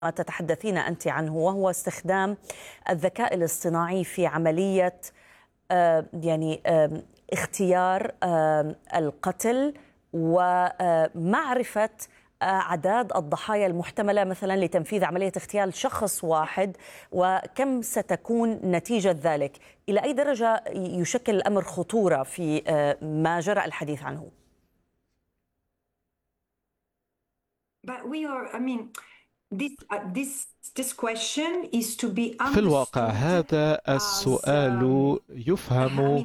تتحدثين أنت عنه، وهو استخدام الذكاء الاصطناعي في عملية اختيار القتل ومعرفة أعداد الضحايا المحتملة مثلا لتنفيذ عملية اغتيال شخص واحد، وكم ستكون نتيجة ذلك. إلى أي درجة يشكل الأمر خطورة في ما جرى الحديث عنه؟ في الواقع هذا السؤال يفهم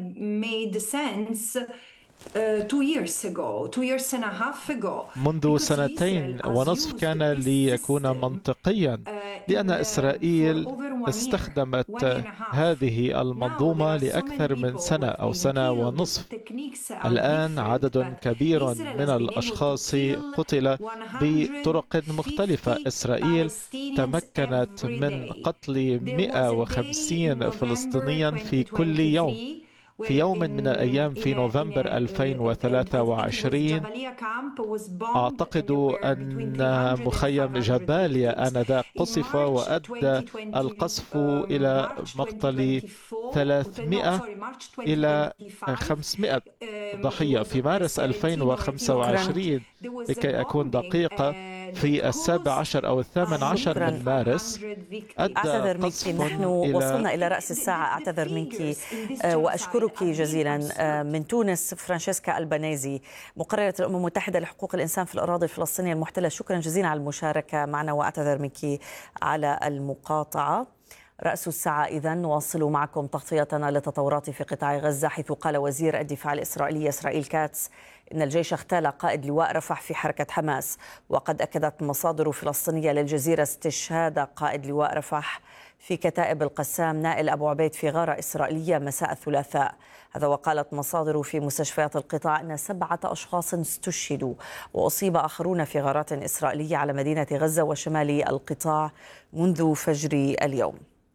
منذ 2.5 سنين كان ليكون منطقيا، لأن إسرائيل استخدمت هذه المنظومة لأكثر من سنة أو 1.5 سنة. الآن عدد كبير من الأشخاص قتل بطرق مختلفة. إسرائيل تمكنت من قتل 150 فلسطينيا في كل يوم. في يوم من الأيام في نوفمبر 2023 أعتقد أن مخيم جباليا آنذاك قصف وأدى القصف إلى مقتل 300 إلى 500 ضحية. في مارس 2025 لكي أكون دقيقة، في 17 أو 18 من مارس أعتذر منك، نحن وصلنا إلى رأس الساعة. أعتذر منك وأشكرك جزيلا. من تونس فرانشيسكا البانيزي، مقررة الأمم المتحدة لحقوق الإنسان في الأراضي الفلسطينية المحتلة، شكرا جزيلا على المشاركة معنا وأعتذر منك على المقاطعة. رأس الساعة إذن نواصل معكم تغطيتنا للتطورات في قطاع غزة، حيث قال وزير الدفاع الإسرائيلي إسرائيل كاتس إن الجيش اغتال قائد لواء رفح في حركة حماس. وقد أكدت مصادر فلسطينية للجزيرة استشهاد قائد لواء رفح في كتائب القسام نائل أبو عبيد في غارة إسرائيلية مساء الثلاثاء. هذا وقالت مصادر في مستشفيات القطاع أن 7 أشخاص استشهدوا وأصيب آخرون في غارات إسرائيلية على مدينة غزة وشمال القطاع منذ فجر اليوم.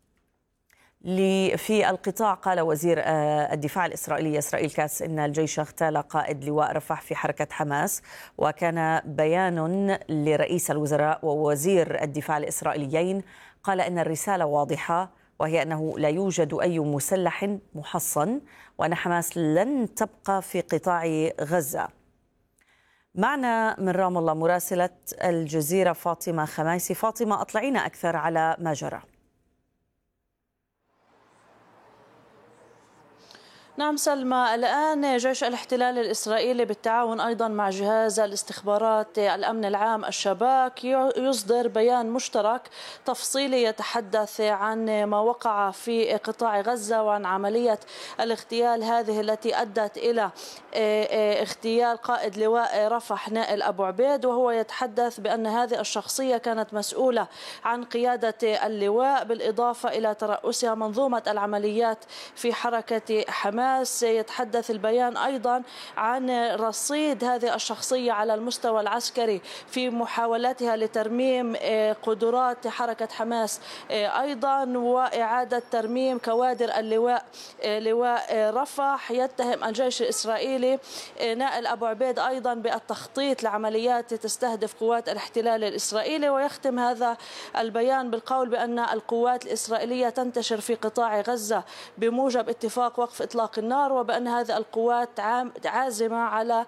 في القطاع قال وزير الدفاع الإسرائيلي إسرائيل كاتس إن الجيش اغتال قائد لواء رفح في حركة حماس. وكان بيان لرئيس الوزراء ووزير الدفاع الإسرائيليين قال إن الرسالة واضحة، وهي أنه لا يوجد أي مسلح محصن وأن حماس لن تبقى في قطاع غزة. معنا من رام الله مراسلة الجزيرة فاطمة خمايسي. فاطمة، أطلعينا أكثر على ما جرى. نعم سلمى، الآن جيش الاحتلال الإسرائيلي بالتعاون أيضا مع جهاز الاستخبارات الأمن العام الشباك يصدر بيان مشترك تفصيلي يتحدث عن ما وقع في قطاع غزة وعن عملية الاغتيال هذه التي أدت إلى اغتيال قائد لواء رفح نائل أبو عبيد. وهو يتحدث بأن هذه الشخصية كانت مسؤولة عن قيادة اللواء بالإضافة إلى ترأسها منظومة العمليات في حركة حماس. يتحدث البيان أيضا عن رصيد هذه الشخصية على المستوى العسكري في محاولتها لترميم قدرات حركة حماس أيضا، وإعادة ترميم كوادر اللواء لواء رفح. يتهم الجيش الإسرائيلي نائل أبو عبيد أيضا بالتخطيط لعمليات تستهدف قوات الاحتلال الإسرائيلي. ويختم هذا البيان بالقول بأن القوات الإسرائيلية تنتشر في قطاع غزة بموجب اتفاق وقف إطلاق النار، وبأن هذه القوات عازمة على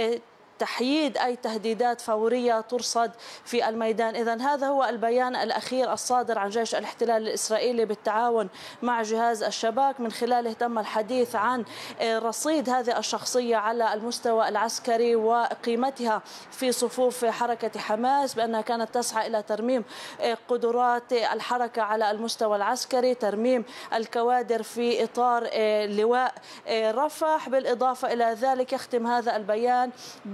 تحييد أي تهديدات فورية ترصد في الميدان. إذن هذا هو البيان الأخير الصادر عن جيش الاحتلال الإسرائيلي بالتعاون مع جهاز الشباك، من خلاله تم الحديث عن رصيد هذه الشخصية على المستوى العسكري وقيمتها في صفوف حركة حماس، بأنها كانت تسعى إلى ترميم قدرات الحركة على المستوى العسكري، ترميم الكوادر في إطار لواء رفح. بالإضافة إلى ذلك يختم هذا البيان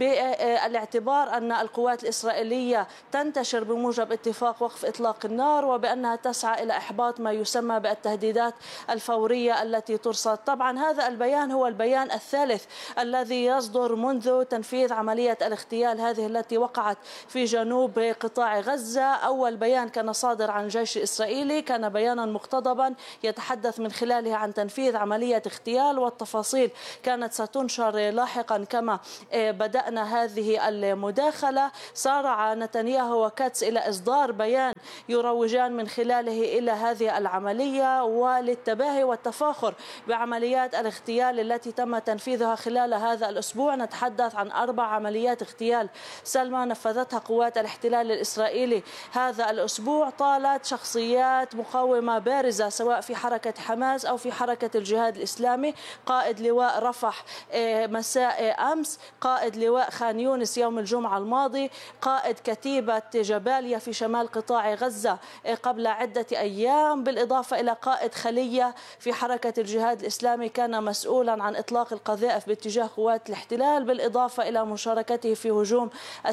بالاعتبار أن القوات الإسرائيلية تنتشر بموجب اتفاق وقف إطلاق النار، وبأنها تسعى إلى إحباط ما يسمى بالتهديدات الفورية التي ترصد. طبعا هذا البيان هو البيان الثالث الذي يصدر منذ تنفيذ عملية الاغتيال هذه التي وقعت في جنوب قطاع غزة. أول بيان كان صادر عن الجيش الإسرائيلي، كان بيانا مقتضبا يتحدث من خلاله عن تنفيذ عملية اغتيال، والتفاصيل كانت ستنشر لاحقا كما بدأنا هذه المداخلة، سارع نتنياهو وكاتس إلى إصدار بيان يروجان من خلاله إلى هذه العملية وللتباهي والتفاخر بعمليات الاغتيال التي تم تنفيذها خلال هذا الأسبوع. نتحدث عن 4 عمليات اغتيال سلمى نفذتها قوات الاحتلال الإسرائيلي هذا الأسبوع، طالت شخصيات مقاومة بارزة سواء في حركة حماس أو في حركة الجهاد الإسلامي. قائد لواء رفح مساء أمس، قائد لواء خان يونس يوم الجمعة الماضي، قائد كتيبة جباليا في شمال قطاع غزة قبل عدة أيام، بالإضافة إلى قائد خلية في حركة الجهاد الإسلامي كان مسؤولا عن إطلاق القذائف باتجاه قوات الاحتلال، بالإضافة إلى مشاركته في هجوم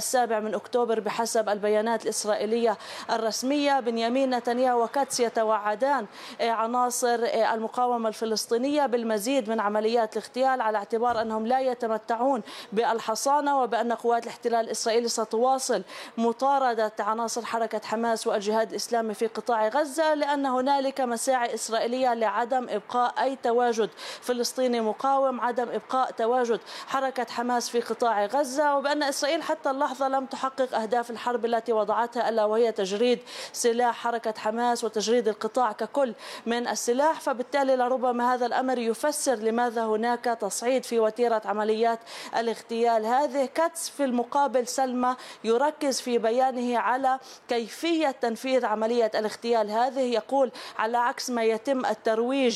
7 أكتوبر بحسب البيانات الإسرائيلية الرسمية. بنيامين نتنياهو وكاتس يتوعدان عناصر المقاومة الفلسطينية بالمزيد من عمليات الاغتيال على اعتبار أنهم لا يتمتعون بالحصانة، وبأن قوات الاحتلال الإسرائيلي ستواصل مطاردة عناصر حركة حماس والجهاد الإسلامي في قطاع غزة، لأن هنالك مساعي إسرائيلية لعدم إبقاء أي تواجد فلسطيني مقاوم، عدم إبقاء تواجد حركة حماس في قطاع غزة، وبأن إسرائيل حتى اللحظة لم تحقق أهداف الحرب التي وضعتها ألا وهي تجريد سلاح حركة حماس وتجريد القطاع ككل من السلاح. فبالتالي لربما هذا الأمر يفسر لماذا هناك تصعيد في وتيرة عمليات الاغتيال هذه. كاتس في المقابل سلمى يركز في بيانه على كيفية تنفيذ عملية الاغتيال هذه، يقول على عكس ما يتم الترويج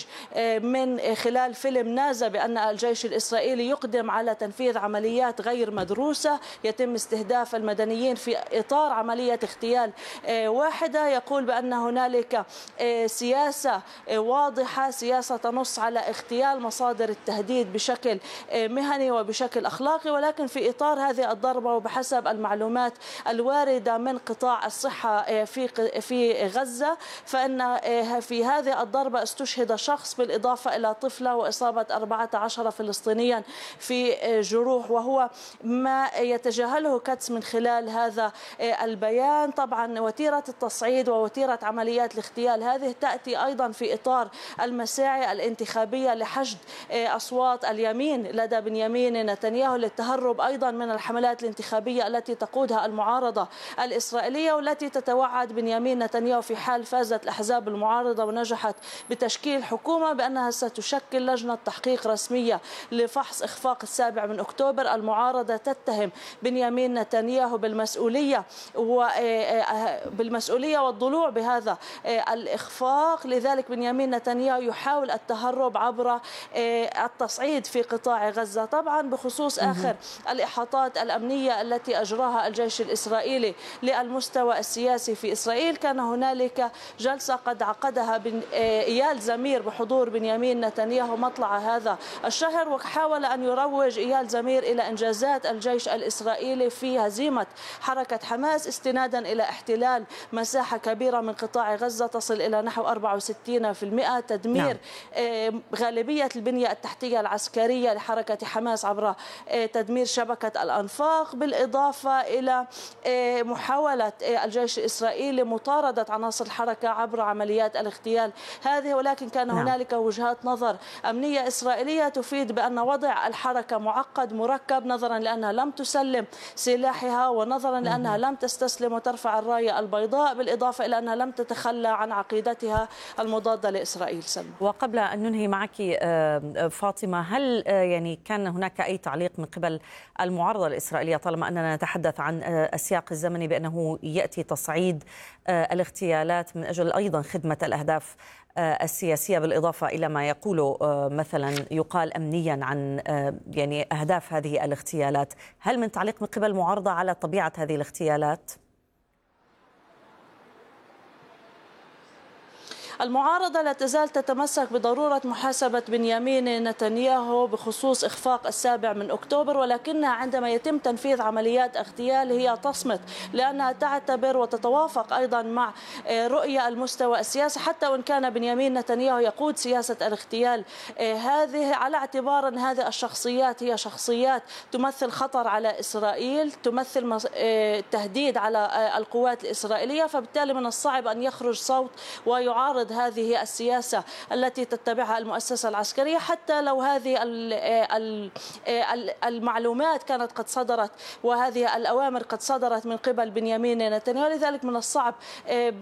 من خلال فيلم نازا بأن الجيش الإسرائيلي يقدم على تنفيذ عمليات غير مدروسة يتم استهداف المدنيين في إطار عملية اغتيال واحدة، يقول بأن هنالك سياسة واضحة، سياسة تنص على اغتيال مصادر التهديد بشكل مهني وبشكل أخلاقي، ولكن في إطار هذه الضربة وبحسب المعلومات الواردة من قطاع الصحة في غزة، فإن في هذه الضربة استشهد شخص بالإضافة إلى طفلة وإصابة 14 فلسطينيا في جروح، وهو ما يتجاهله كاتس من خلال هذا البيان. طبعا وتيرة التصعيد ووتيرة عمليات الاغتيال هذه تأتي أيضا في إطار المساعي الانتخابية لحشد أصوات اليمين لدى بنيامين نتنياهو للتهرب أيضا من الحملات الانتخابية التي تقودها المعارضة الإسرائيلية، والتي تتوعد بنيامين نتنياهو في حال فازت الأحزاب المعارضة ونجحت بتشكيل حكومة بأنها ستشكل لجنة تحقيق رسمية لفحص إخفاق 7 أكتوبر. المعارضة تتهم بنيامين نتنياهو بالمسؤولية والضلوع بهذا الإخفاق، لذلك بنيامين نتنياهو يحاول التهرب عبر التصعيد في قطاع غزة. طبعا بخصوص آخر الإحاطات الأمنية التي أجراها الجيش الإسرائيلي للمستوى السياسي في إسرائيل، كان هنالك جلسة قد عقدها إيال زمير بحضور بنيامين نتنياهو مطلع هذا الشهر، وحاول أن يروج إيال زمير إلى إنجازات الجيش الإسرائيلي في هزيمة حركة حماس استنادا إلى احتلال مساحة كبيرة من قطاع غزة تصل إلى نحو 64%، تدمير غالبية البنية التحتية العسكرية لحركة حماس عبر تدمير شبكة الأنفاق، بالإضافة إلى محاولة الجيش الإسرائيلي مطاردة عناصر الحركة عبر عمليات الاغتيال هذه. ولكن كان هنالك وجهات نظر أمنية إسرائيلية تفيد بأن وضع الحركة معقد مركب، نظرا لأنها لم تسلم سلاحها ونظرا لأنها لم تستسلم وترفع الراية البيضاء، بالإضافة إلى أنها لم تتخلى عن عقيدتها المضادة لإسرائيل. سلمى، وقبل أن ننهي معك فاطمة، هل يعني كان هناك أي تعليق من قبل المعارضة الإسرائيلية طالما أننا نتحدث عن السياق الزمني بأنه يأتي تصعيد الاغتيالات من أجل أيضا خدمة الأهداف السياسية، بالإضافة إلى ما يقول مثلا يقال أمنيا عن يعني أهداف هذه الاغتيالات؟ هل من تعليق من قبل المعارضة على طبيعة هذه الاغتيالات؟ المعارضة لا تزال تتمسك بضرورة محاسبة بنيامين نتنياهو بخصوص إخفاق 7 أكتوبر، ولكنها عندما يتم تنفيذ عمليات اغتيال هي تصمت، لأنها تعتبر وتتوافق أيضا مع رؤية المستوى السياسي، حتى وإن كان بنيامين نتنياهو يقود سياسة الاغتيال هذه على اعتبار أن هذه الشخصيات هي شخصيات تمثل خطر على إسرائيل، تمثل تهديد على القوات الإسرائيلية، فبالتالي من الصعب أن يخرج صوت ويعارض يعارض هذه السياسة التي تتبعها المؤسسة العسكرية، حتى لو هذه المعلومات كانت قد صدرت وهذه الأوامر قد صدرت من قبل بنيامين نتنياهو. لذلك من الصعب